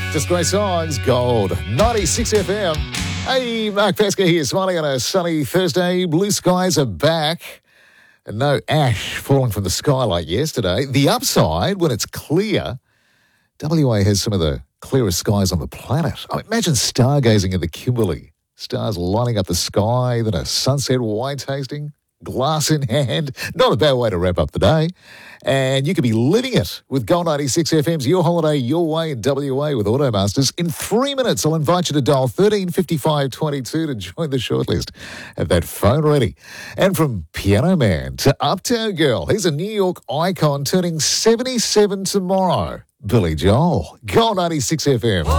Just great songs, Gold. 96 FM. Hey, Mark Pesca here, smiling on a sunny Thursday. Blue skies are back. And no ash falling from the sky like yesterday. The upside, when it's clear, WA has some of the clearest skies on the planet. I mean, imagine stargazing at the Kimberley. Stars lining up the sky, then a sunset wine tasting, glass in hand. Not a bad way to wrap up the day. And you could be living it with Gold 96 FM's Your Holiday, Your Way in WA with Automasters. In 3 minutes, I'll invite you to dial 135522 to join the shortlist. Have that phone ready. And from Piano Man to Uptown Girl, he's a New York icon turning 77 tomorrow. Billy Joel, Gold 96 FM.